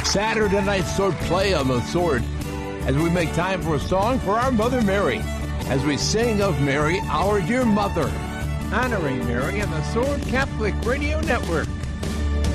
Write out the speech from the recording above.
Saturday night sword play on the sword as we make time for a song for our Mother Mary, as we sing of Mary, our dear mother, honoring Mary on the Sword Catholic Radio Network.